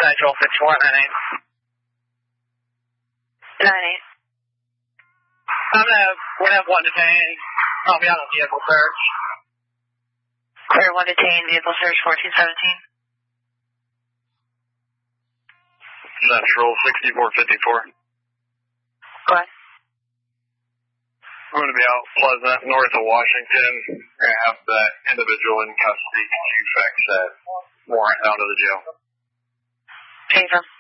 Central 5498. 98. We're gonna have one detained. I'll be out on vehicle search. Clear one detained, vehicle search 1417. Central 6454. Go ahead. I'm going to be out Pleasant, north of Washington. We're going to have that individual in custody. Can you fax that warrant out of the jail? Favor.